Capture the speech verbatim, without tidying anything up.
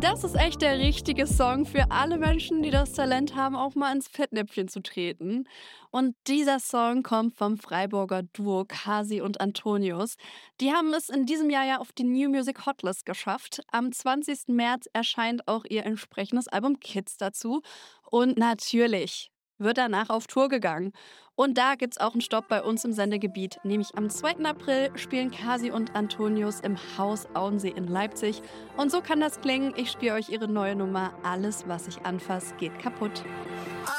Das ist echt der richtige Song für alle Menschen, die das Talent haben, auch mal ins Fettnäpfchen zu treten. Und dieser Song kommt vom Freiburger Duo Kasi und Antonius. Die haben es in diesem Jahr ja auf die New Music Hotlist geschafft. Am zwanzigsten März erscheint auch ihr entsprechendes Album Kids dazu. Und natürlich wird danach auf Tour gegangen. Und da gibt's auch einen Stopp bei uns im Sendegebiet. Nämlich am zweiten April spielen Kasi und Antonius im Haus Auensee in Leipzig. Und so kann das klingen. Ich spiele euch ihre neue Nummer Alles, was ich anfasse, geht kaputt.